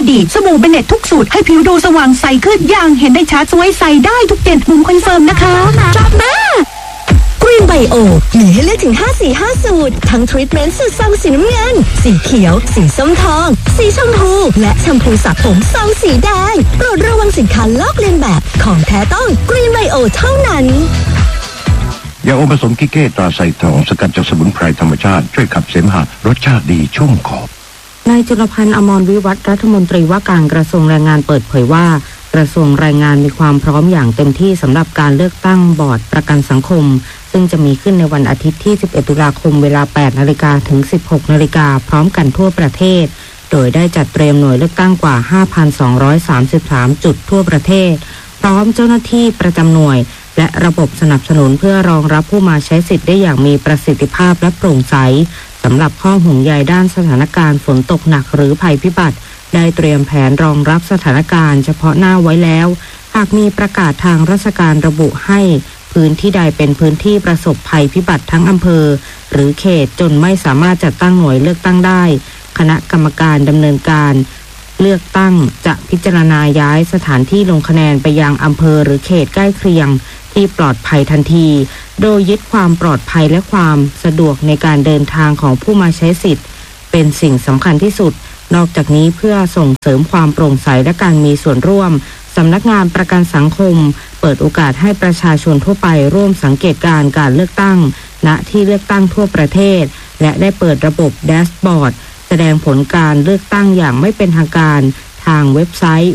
ดีสบู่เบเนตทุกสูตรให้ผิวดูสว่างใสขึ้นอย่างเห็นได้ชัดสวยใสได้ทุกเด่นบุ๋มคอนเฟิร์มนะคะจบมากรีนไบโอมีให้เลือกถึง5 สี5สูตรทั้งทรีทเมนต์สูตรซองสีน้ำเงินสีเขียวสีส้มทองสีชมพูและแชมพูสระผมซองสีแดงโปรดระวังสินค้าลอกเลียนแบบของแท้ต้องกรีนไบโอเท่านั้นยาอมผสมกิเก้ตราไซทองสกัดจากสมุนไพรธรรมชาติช่วยขับเสมหะรสชาติดีชุ่มคอนายจุลพันธ์อมรวิวัฒน์รัฐมนตรีว่าการกระทรวงแรงงานเปิดเผยว่ากระทรวงแรงงานมีความพร้อมอย่างเต็มที่สำหรับการเลือกตั้งบอร์ดประกันสังคมซึ่งจะมีขึ้นในวันอาทิตย์ที่11ตุลาคมเวลา 8 นาฬิกาถึง 16 นาฬิกาพร้อมกันทั่วประเทศโดยได้จัดเตรียมหน่วยเลือกตั้งกว่า 5,233 จุดทั่วประเทศพร้อมเจ้าหน้าที่ประจำหน่วยและระบบสนับสนุนเพื่อรองรับผู้มาใช้สิทธิ์ได้อย่างมีประสิทธิภาพและโปร่งใสสำหรับข้อห่วงใยด้านสถานการณ์ฝนตกหนักหรือภัยพิบัติได้เตรียมแผนรองรับสถานการณ์เฉพาะหน้าไว้แล้วหากมีประกาศทางราชการระบุให้พื้นที่ใดเป็นพื้นที่ประสบภัยพิบัติทั้งอำเภอหรือเขตจนไม่สามารถจัดตั้งหน่วยเลือกตั้งได้คณะกรรมการดำเนินการเลือกตั้งจะพิจารณาย้ายสถานที่ลงคะแนนไปยังอำเภอหรือเขตใกล้เคียงที่ปลอดภัยทันทีโดยยึดความปลอดภัยและความสะดวกในการเดินทางของผู้มาใช้สิทธิ์เป็นสิ่งสำคัญที่สุดนอกจากนี้เพื่อส่งเสริมความโปร่งใสและการมีส่วนร่วมสำนักงานประกันสังคมเปิดโอกาสให้ประชาชนทั่วไปร่วมสังเกตการณ์การเลือกตั้งณที่เลือกตั้งทั่วประเทศและได้เปิดระบบแดชบอร์ดแสดงผลการเลือกตั้งอย่างไม่เป็นทางการทางเว็บไซต์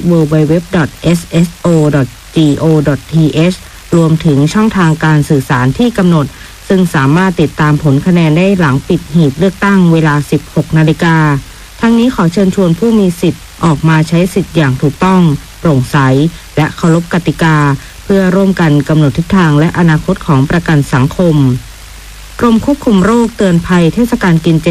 www.sso.go.th รวมถึงช่องทางการสื่อสารที่กำหนดซึ่งสามารถติดตามผลคะแนนได้หลังปิดหีบเลือกตั้งเวลา 16 นาฬิกาทั้งนี้ขอเชิญชวนผู้มีสิทธิ์ออกมาใช้สิทธิ์อย่างถูกต้องโปร่งใสและเคารพกติกาเพื่อร่วมกันกำหนดทิศทางและอนาคตของประกันสังคมกรมควบคุมโรคเตือนภัยเทศกาลกินเจ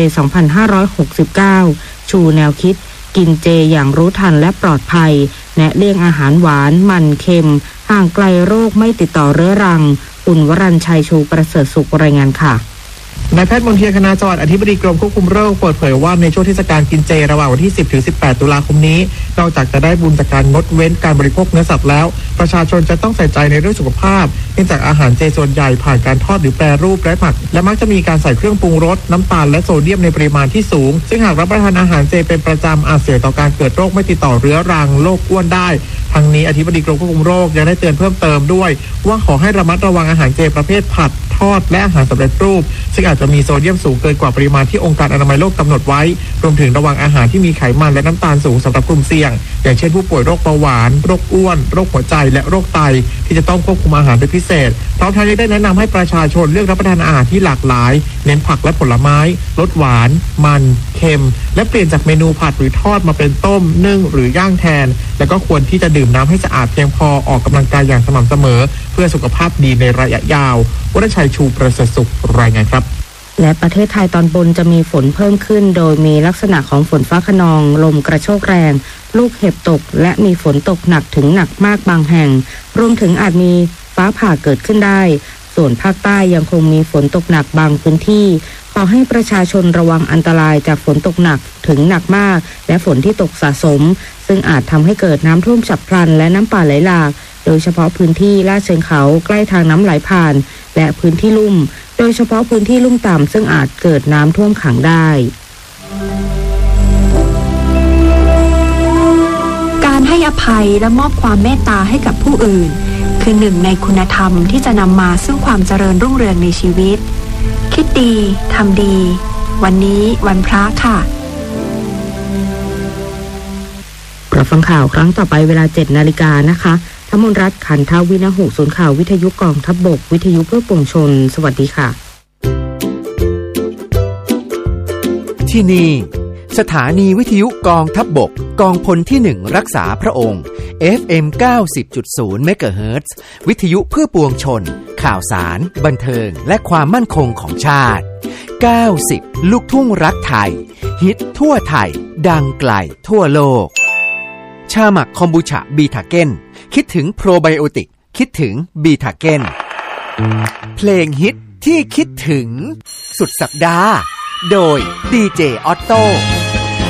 2569 ชูแนวคิดกินเจอย่างรู้ทันและปลอดภัยแนะเลี่ยงอาหารหวานมันเค็มห่างไกลโรคไม่ติดต่อเรื้อรังคุณวรัญชัยชูประเสริฐสุขรายงานค่ะนายแพทย์มนเทียน คณาจรอธิบดีกรมควบคุมโรคเปิดเผยว่าในช่วงเทศกาลกินเจระหว่างวันที่ 10 ถึง 18 ตุลาคมนี้นอกจากจะได้บุญจากการงดเว้นการบริโภคเนื้อสัตว์แล้วประชาชนจะต้องใส่ใจในเรื่องสุขภาพเนื่องจากอาหารเจส่วนใหญ่ผ่านการทอดหรือแปรรูปและหมักและมักจะมีการใส่เครื่องปรุงรสน้ำตาลและโซเดียมในปริมาณที่สูงซึ่งหากรับประทานอาหารเจเป็นประจำอาจเสี่ยงต่อการเกิดโรคไม่ติดต่อเรื้อรังโรคอ้วนได้ทั้งนี้อธิบดีกรมควบคุมโรคยังได้เตือนเพิ่มเติมด้วยว่าขอให้ระมัดระวังอาหารเจประเภทผัดทอดและอาหารสำเร็จรูปซึ่งอาจจะมีโซเดียมสูงเกินกว่าปริมาณที่องค์การอนามัยโลกกำหนดไว้รวมถึงระวังอาหารที่มีไขมันและน้ำตาลสูงสำหรับกลุ่มเสี่ยงอย่างเช่นผู้ป่วยโรคเบาหวานโรคอ้วนโรคหัวใจและโรคไตที่จะต้องควบคุมอาหารเป็นพิเศษพร้อมทั้งยังได้แนะนำให้ประชาชนเลือกรับประทานอาหารที่หลากหลายเน้นผักและผลไม้ลดหวานมันเค็มและเปลี่ยนจากเมนูผัดหรือทอดมาเป็นต้มนึ่งหรือย่างแทนและก็ควรที่จะดื่มน้ำให้สะอาดเพียงพอออกกำลังกายอย่างสม่ำเสมอเพื่อสุขภาพดีในระยะยาววรชัยชูประเสริฐสุขรายงานครับและประเทศไทยตอนบนจะมีฝนเพิ่มขึ้นโดยมีลักษณะของฝนฟ้าคะนองลมกระโชกแรงลูกเห็บตกและมีฝนตกหนักถึงหนักมากบางแห่งรวมถึงอาจมีฟ้าผ่าเกิดขึ้นได้ส่วนภาคใต้ยังคงมีฝนตกหนักบางพื้นที่ขอให้ประชาชนระวังอันตรายจากฝนตกหนักถึงหนักมากและฝนที่ตกสะสมซึ่งอาจทำให้เกิดน้ำท่วมฉับพลันและน้ำป่าไหลหลากโดยเฉพาะพื้นที่ลาดเชิงเขาใกล้ทางน้ำไหลผ่านและพื้นที่ลุ่มโดยเฉพาะพื้นที่ลุ่มต่ำซึ่งอาจเกิดน้ำท่วมขังได้การให้อภัยและมอบความเมตตาให้กับผู้อื่นคือหนึ่งในคุณธรรมที่จะนำมาซึ่งความเจริญรุ่งเรืองในชีวิตคิดดีทำดีวันนี้วันพระค่ะรับฟังข่าวครั้งต่อไปเวลา 7:00 น.นะคะธมนรัตน์ ขันทวินหุศูนย์ข่าววิทยุกองทัพบกวิทยุเพื่อปวงชนสวัสดีค่ะที่นี่สถานีวิทยุกองทัพบกกองพลที่1รักษาพระองค์ FM 90.0 เมกะเฮิรตซ์ วิทยุเพื่อปวงชนข่าวสารบันเทิงและความมั่นคงของชาติ90ลูกทุ่งรักไทยฮิตทั่วไทยดังไกลทั่วโลกชาหมักคอมบูชาบีทาเก้นคิดถึงโปรไบโอติกคิดถึงบีทาเก้นเพลงฮิตที่คิดถึงสุดสัปดาห์โดยดีเจออตโต้